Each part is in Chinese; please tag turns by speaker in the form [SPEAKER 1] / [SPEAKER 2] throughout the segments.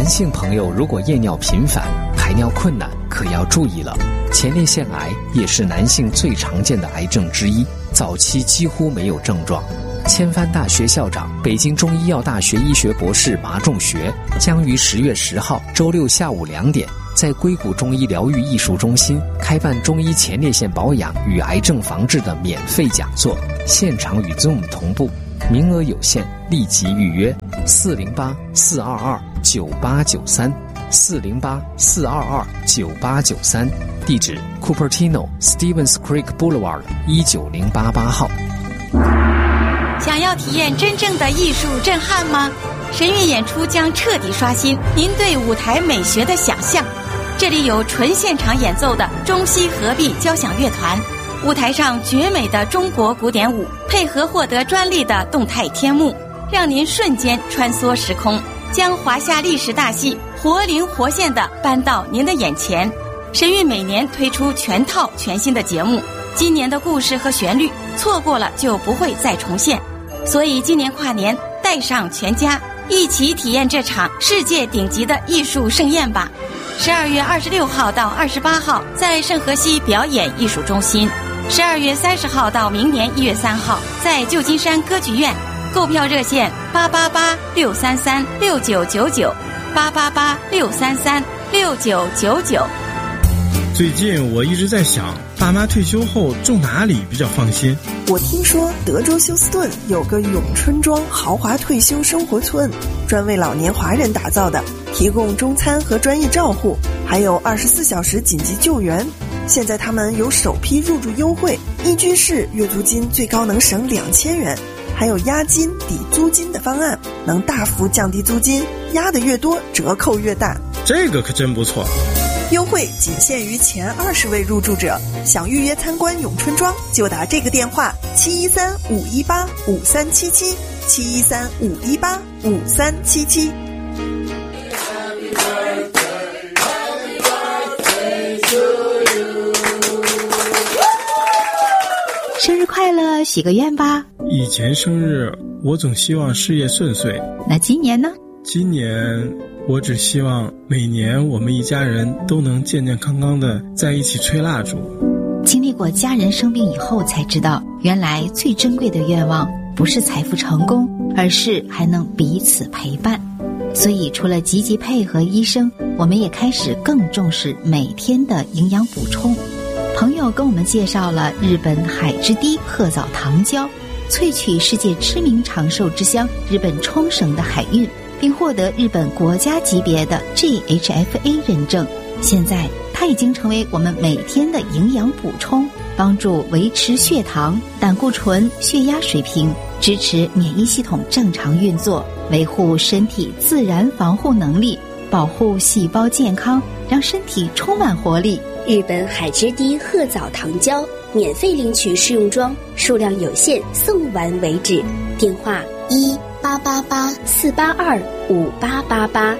[SPEAKER 1] 男性朋友如果夜尿频繁、排尿困难，可要注意了。前列腺癌也是男性最常见的癌症之一，早期几乎没有症状。千帆大学校长、北京中医药大学医学博士马仲学将于10月10号周六下午2点在硅谷中医疗愈艺术中心开办中医前列腺保养与癌症防治的免费讲座，现场与 Zoom 同步，名额有限，立即预约408-422-9893 408-422-9893，地址 Cupertino Stevens Creek Boulevard 19088号。
[SPEAKER 2] 想要体验真正的艺术震撼吗？神韵演出将彻底刷新您对舞台美学的想象。这里有纯现场演奏的中西合璧交响乐团，舞台上绝美的中国古典舞，配合获得专利的动态天幕，让您瞬间穿梭时空，将华夏历史大戏活灵活现地搬到您的眼前。神韵每年推出全套全新的节目，今年的故事和旋律错过了就不会再重现，所以今年跨年带上全家一起体验这场世界顶级的艺术盛宴吧。12月26号到28号在圣荷西表演艺术中心，12月30号到明年1月3号在旧金山歌剧院。购票热线888-633-6999 888-633-6999。
[SPEAKER 3] 最近我一直在想，爸妈退休后住哪里比较放心？
[SPEAKER 4] 我听说德州休斯顿有个永春庄豪华退休生活村，专为老年华人打造的，提供中餐和专业照护，还有24小时紧急救援。现在他们有首批入住优惠，一居室月租金最高能省2000元，还有押金抵租金的方案，能大幅降低租金，押的越多折扣越大。
[SPEAKER 3] 这个可真不错。
[SPEAKER 4] 优惠仅限于前20位入住者，想预约参观永春庄就打这个电话713-518-5377 713-518-5377。
[SPEAKER 5] 生日快乐，许个愿吧。
[SPEAKER 3] 以前生日我总希望事业顺遂，
[SPEAKER 5] 那今年呢？
[SPEAKER 3] 今年我只希望每年我们一家人都能健健康康的在一起吹蜡烛。
[SPEAKER 5] 经历过家人生病以后才知道，原来最珍贵的愿望不是财富成功，而是还能彼此陪伴。所以除了积极配合医生，我们也开始更重视每天的营养补充。朋友跟我们介绍了日本海之堤褐藻糖胶，萃取世界知名长寿之乡日本冲绳的海运，并获得日本国家级别的 GHFA 认证。现在它已经成为我们每天的营养补充，帮助维持血糖、胆固醇、血压水平，支持免疫系统正常运作，维护身体自然防护能力，保护细胞健康，让身体充满活力。
[SPEAKER 6] 日本海之堤褐藻糖胶免费领取试用装，数量有限，送完为止。电话1-888-482-5888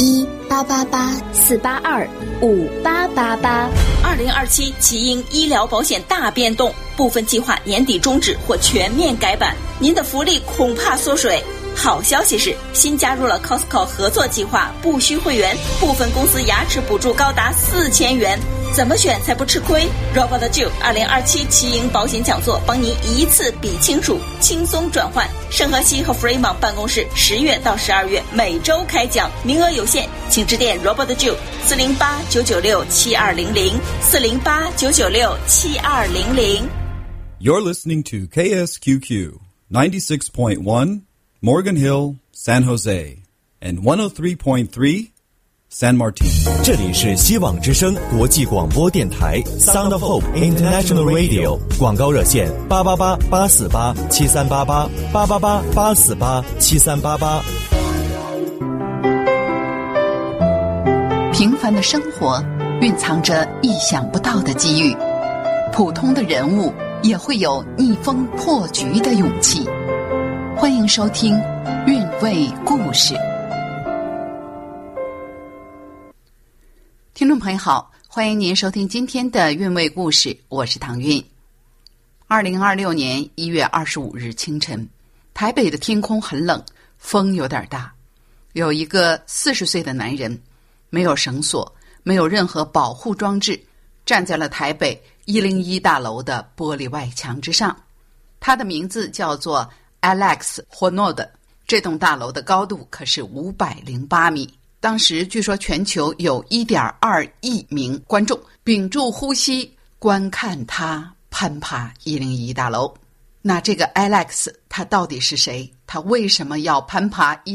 [SPEAKER 6] 1-888-482-5888。
[SPEAKER 7] 2027奇英医疗保险大变动，部分计划年底终止或全面改版，您的福利恐怕缩水。好消息是，新加入了 Costco 合作计划，不需会员，部分公司牙齿补助高达4000元。怎么选才不吃亏？ Robert Jiu 2027奇英保险讲座，帮您一次比清楚，轻松转换。圣荷西和 Fremont 办公室10月到12月每周开讲，名额有限，请致电 Robert Jiu 408-996-7200 408-996-7200。
[SPEAKER 8] You're listening to KSQQ 96.1 Morgan Hill, San Jose, and 103.3 San Martin。
[SPEAKER 9] 这里是希望之声国际广播电台 Sound of Hope International Radio， 广告热线888-848-7388 888-848-7388。
[SPEAKER 10] 平凡的生活蕴藏着意想不到的机遇，普通的人物也会有逆风破局的勇气。欢迎收听韵味故事。听众朋友好，欢迎您收听今天的韵味故事，我是唐韵。2026年1月25日清晨，台北的天空很冷，风有点大。 有一个40岁的男人，没有绳索，没有任何保护装置，站在了台北101大楼的玻璃外墙之上。他的名字叫做 Alex Honnold。这栋大楼的高度可是508米。当时据说全球有1.2亿名观众屏住呼吸观看他攀爬101大楼。那这个 Alex 他到底是谁？他为什么要攀爬